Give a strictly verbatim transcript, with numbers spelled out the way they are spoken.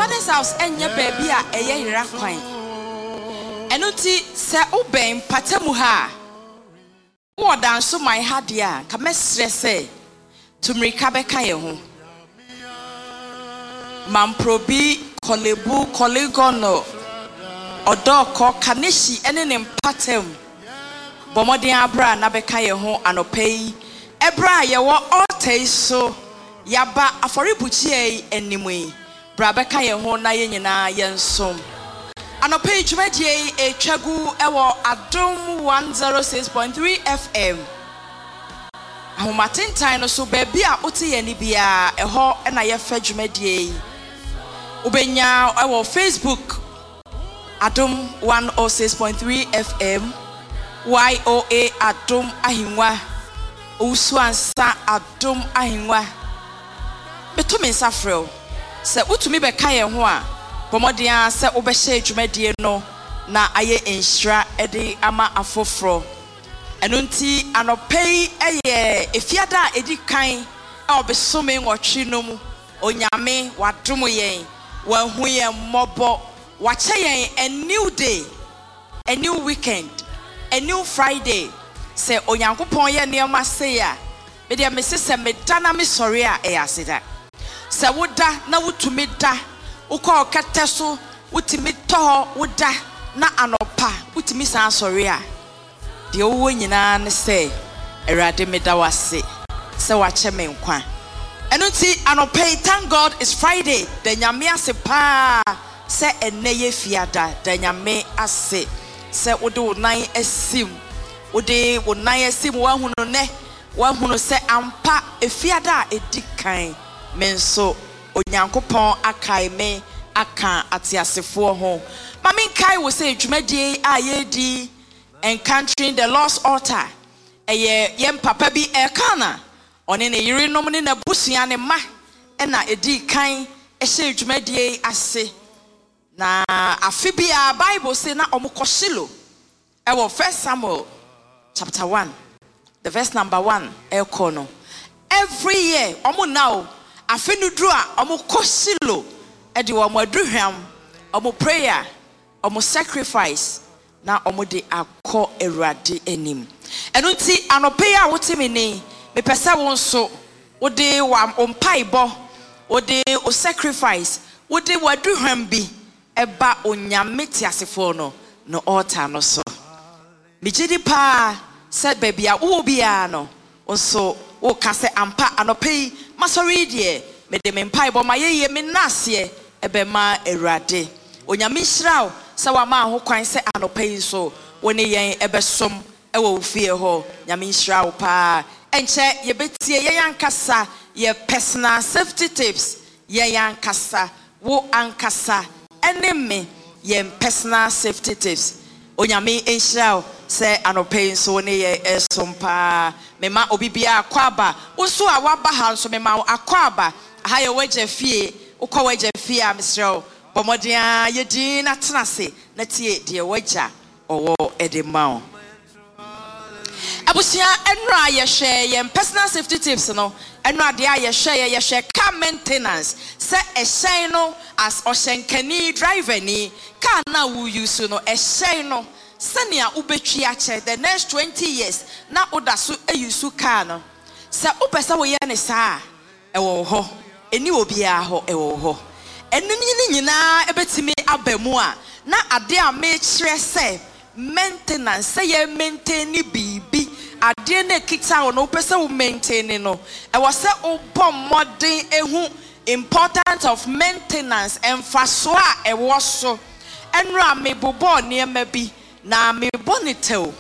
father's house enye baby a eye hira kwan eno ti se oben patemu ha wo dan so my ha dia ka mesre se tumrika beka ye ho mamprobi kolebu kolegono odoko kaneshi ene ne patem bomodin abra na beka ye ho anopei ebra ye wo otei so yaba aforibuchi e enimui bra beka ye ho na ye nyina yensom anopei dwumadie e twagu ewo adom one oh six point three F M ahomatentan no so baby a ote ye ni bia eho na ye fa dwumadie ubenya ewo Facebook adom one oh six point three F M Y O A adom ahinwa usuansa adom ahinwa betumi nsafrel se utumi beka ye ho a pomodia se obehye dwumadie no na aye enhira ede ama afoforo eno nti anopei eye efiada edi kan e obesome nwotwe no mu onyame wadom yen wahu yen mobo wache yen a new day, a new weekend, a new Friday. Se onyankopon ye niema se ya me de me se me dana me sori a e aseda se woda na wutumi da ukọ kateso wutimi to woda na anopa wutimi san sori a de owo nyina ne se erade me da wase se wache me nkwa eno ti anopa. Thank God it's Friday the nyame ase pa se enne ye fiada the nyame ase se wode wonan asim wode wonan asim wa hunu ne wa hunu se ampa efiada edikan menso onyankopon akai me aka atiasefo ho mami kai wo se dwumadie a ye di encountering the lost altar eye yem papa bi e kana one ne yiri nom ne na busua ne ma e na edi kan e se dwumadie ase na afibia Bible say na omukoshilo ewo First Samuel chapter one the verse number one ekono every year omu now afinudru a omukoshilo e de omu aduhwam omu prayer omu sacrifice na omu de akọ Awurade enim eno nti anope a wotemi ni me pese won so wo de wa ompaibo wo de o sacrifice wo de waduhwam bi eba onyame tiasefo no no altar no so mijidi pa said baby a wo bia no so wo ka se ampa anopei masori die me de me mpa ibo mayeye me nase ebe ma Awurade onyame hiraw se wa ma ho kwan se anopei so woni yen ebe som e wo fie ho nyame hiraw pa enche ye betie ye yankasa ye personal safety tips ye yankasa wo ankasa enemy ye personal safety tips onyame enhiraw se anopei so ne ye esompa mema obibia akwaba uso a waba ha so mema akwaba ha ye waje fie ukọ waje fie a misrel bomodia ye din na tenase na tie de waja owo edemao abusia enra ye hwe ye personal safety tips no enra de ye hwe ye hwe car maintenance se ehyen no as ohyenkani driver ni car na wo use no ehyen no senia ubetwi ache the next twenty years na oda so eyusu car no se upesa wo ye ne saa ewo ho eni obi a ho ewo ho enini nyina ebetimi abamu a na ade a me kire se maintenance se ye maintain bibi ade na kita no upesa wo maintain no ewo se obom modern ehu importance of maintenance emfaso a ewo so enra me bobo ne ma bi na me bonitel